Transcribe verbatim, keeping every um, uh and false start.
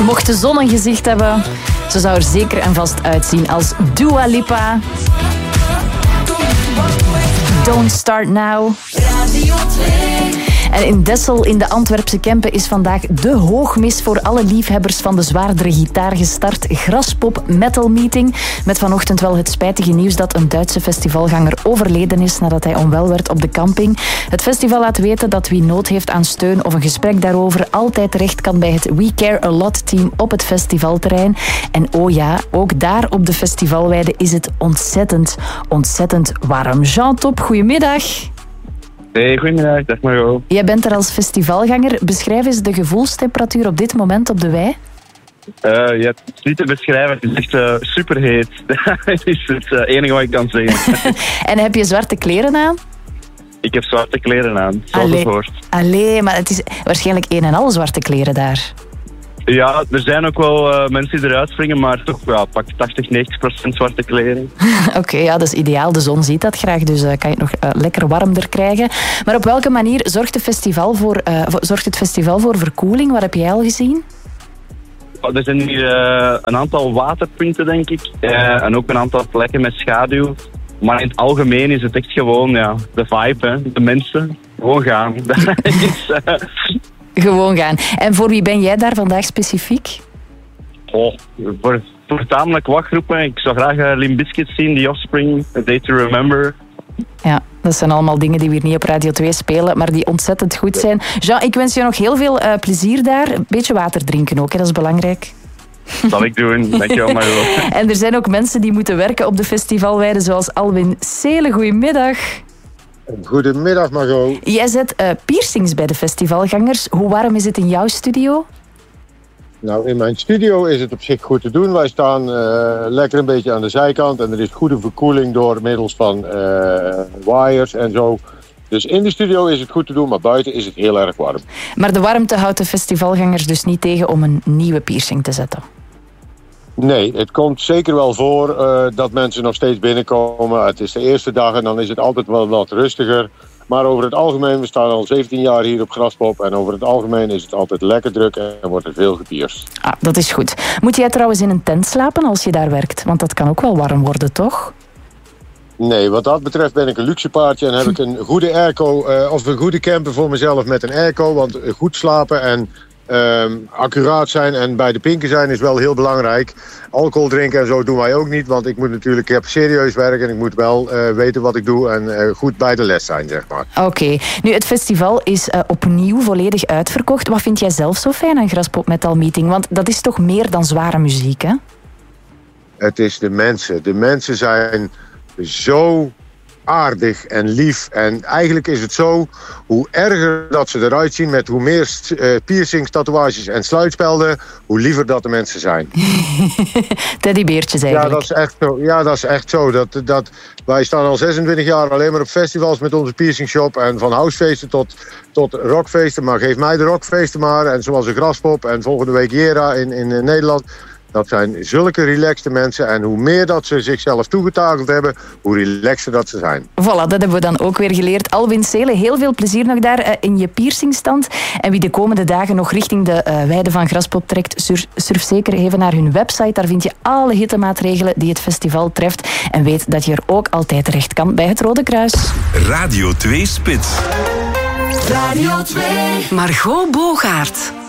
Mocht de zon een gezicht hebben, ze zou er zeker en vast uitzien als Dua Lipa. Don't Start Now. En in Dessel, in de Antwerpse Kempen, is vandaag de hoogmis voor alle liefhebbers van de zwaardere gitaar gestart. Graspop Metal Meeting. Met vanochtend wel het spijtige nieuws dat een Duitse festivalganger overleden is nadat hij onwel werd op de camping. Het festival laat weten dat wie nood heeft aan steun of een gesprek daarover altijd terecht kan bij het We Care A Lot team op het festivalterrein. En oh ja, ook daar op de festivalweide is het ontzettend, ontzettend warm. Jean Top, goedemiddag. Hey, goedemiddag, dag Margot. Jij bent er als festivalganger. Beschrijf eens de gevoelstemperatuur op dit moment op de wei. Uh, ja, het is niet te beschrijven, het is echt uh, superheet. Dat is het uh, enige wat ik kan zeggen. En heb je zwarte kleren aan? Ik heb zwarte kleren aan, zoals het hoort. Allee, maar het is waarschijnlijk een en al zwarte kleren daar. Ja, er zijn ook wel uh, mensen die eruit springen, maar toch ja, pak tachtig, negentig procent zwarte kleren. Oké, okay, ja, dat is ideaal. De zon ziet dat graag, dus uh, kan je het nog uh, lekker warmer krijgen. Maar op welke manier zorgt, de festival voor, uh, zorgt het festival voor verkoeling? Wat heb jij al gezien? Er zijn hier uh, een aantal waterpunten, denk ik. Uh, en ook een aantal plekken met schaduw. Maar in het algemeen is het echt gewoon ja, de vibe, hè. De mensen. Gewoon gaan. Dat is... Uh, Gewoon gaan. En voor wie ben jij daar vandaag specifiek? Oh, voor, voor tamelijk wat groepen. Ik zou graag uh, Limp Bizkit zien, The Offspring, A Day to Remember. Ja, dat zijn allemaal dingen die we hier niet op Radio twee spelen, maar die ontzettend goed zijn. Jean, ik wens je nog heel veel uh, plezier daar. Een beetje water drinken ook, hè? Dat is belangrijk. Dat zal ik doen. Dankjewel, Margot. En er zijn ook mensen die moeten werken op de festivalweide, zoals Alwin Seelen. Goedemiddag. Goedemiddag, Margot. Jij zet uh, piercings bij de festivalgangers. Hoe warm is het in jouw studio? Nou, in mijn studio is het op zich goed te doen. Wij staan uh, lekker een beetje aan de zijkant en er is goede verkoeling door middels van uh, wires en zo. Dus in de studio is het goed te doen, maar buiten is het heel erg warm. Maar de warmte houdt de festivalgangers dus niet tegen om een nieuwe piercing te zetten? Nee, het komt zeker wel voor uh, dat mensen nog steeds binnenkomen. Het is de eerste dag en dan is het altijd wel wat rustiger. Maar over het algemeen, we staan al zeventien jaar hier op Graspop. En over het algemeen is het altijd lekker druk en wordt er veel gepierst. Ah, dat is goed. Moet jij trouwens in een tent slapen als je daar werkt? Want dat kan ook wel warm worden, toch? Nee, wat dat betreft ben ik een luxe paardje en heb ik een goede airco, uh, of een goede camper voor mezelf met een airco. Want goed slapen en Um, accuraat zijn en bij de pinken zijn is wel heel belangrijk. Alcohol drinken en zo doen wij ook niet, want ik moet natuurlijk, ik heb serieus werk en ik moet wel uh, weten wat ik doe en uh, goed bij de les zijn, zeg maar. Oké, okay. Nu het festival is uh, opnieuw volledig uitverkocht. Wat vind jij zelf zo fijn aan Graspop Metal Meeting? Want dat is toch meer dan zware muziek, hè? Het is de mensen. De mensen zijn zo aardig en lief. En eigenlijk is het zo, hoe erger dat ze eruit zien met hoe meer uh, piercings, tatoeages en sluitspelden, hoe liever dat de mensen zijn. Teddybeertjes eigenlijk. Ja, dat is echt zo. Ja, dat is echt zo. Dat, dat, wij staan al zesentwintig jaar alleen maar op festivals met onze piercingshop. En van housefeesten tot, tot rockfeesten. Maar geef mij de rockfeesten maar. En zoals de Graspop en volgende week Jera in, in uh, Nederland. Dat zijn zulke relaxte mensen. En hoe meer dat ze zichzelf toegetakeld hebben, hoe relaxter dat ze zijn. Voilà, dat hebben we dan ook weer geleerd. Alwin Seelen, heel veel plezier nog daar uh, in je piercingstand. En wie de komende dagen nog richting de uh, weide van Graspop trekt, surf, surf zeker even naar hun website. Daar vind je alle hittemaatregelen die het festival treft. En weet dat je er ook altijd terecht kan bij het Rode Kruis. Radio twee Spits. Radio twee. Margot Bogaert.